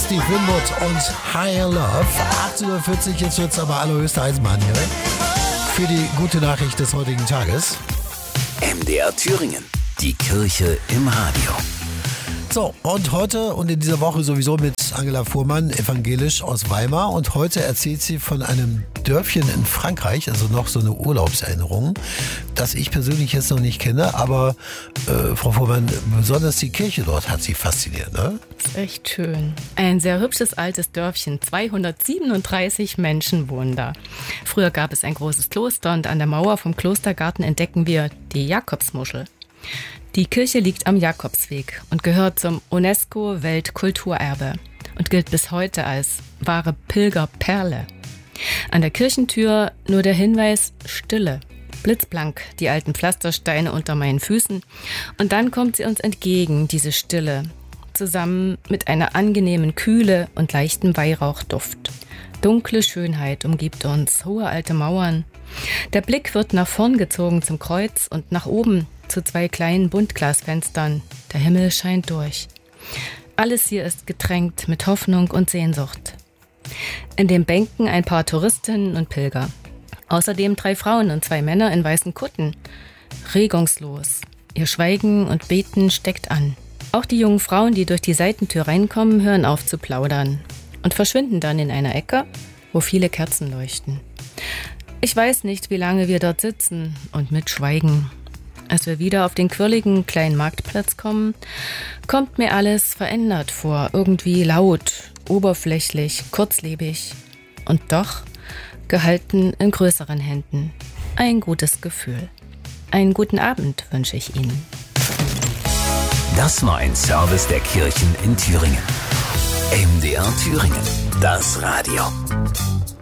Steve Winwood und Higher Love. 18.40 Uhr, jetzt wird es aber allerhöchste Eisenbahn hier. Für die gute Nachricht des heutigen Tages. MDR Thüringen, die Kirche im Radio. So, und heute und in dieser Woche sowieso mit Angela Fuhrmann, evangelisch aus Weimar. Und heute erzählt sie von einem Dörfchen in Frankreich, also noch so eine Urlaubserinnerung, das ich persönlich jetzt noch nicht kenne. Aber Frau Fuhrmann, besonders die Kirche dort hat sie fasziniert, ne? Das ist echt schön. Ein sehr hübsches altes Dörfchen, 237 Menschen wohnen da. Früher gab es ein großes Kloster und an der Mauer vom Klostergarten entdecken wir die Jakobsmuschel. Die Kirche liegt am Jakobsweg und gehört zum UNESCO-Weltkulturerbe und gilt bis heute als wahre Pilgerperle. An der Kirchentür nur der Hinweis Stille. Blitzblank die alten Pflastersteine unter meinen Füßen und dann kommt sie uns entgegen, diese Stille, zusammen mit einer angenehmen Kühle und leichtem Weihrauchduft. Dunkle Schönheit umgibt uns, hohe alte Mauern. Der Blick wird nach vorn gezogen zum Kreuz und nach oben zu zwei kleinen Buntglasfenstern. Der Himmel scheint durch. Alles hier ist getränkt mit Hoffnung und Sehnsucht. In den Bänken ein paar Touristinnen und Pilger. Außerdem 3 Frauen und 2 Männer in weißen Kutten. Regungslos. Ihr Schweigen und Beten steckt an. Auch die jungen Frauen, die durch die Seitentür reinkommen, hören auf zu plaudern und verschwinden dann in einer Ecke, wo viele Kerzen leuchten. Ich weiß nicht, wie lange wir dort sitzen und mitschweigen. Als wir wieder auf den quirligen kleinen Marktplatz kommen, kommt mir alles verändert vor. Irgendwie laut, oberflächlich, kurzlebig und doch gehalten in größeren Händen. Ein gutes Gefühl. Einen guten Abend wünsche ich Ihnen. Das war ein Service der Kirchen in Thüringen. MDR Thüringen, das Radio.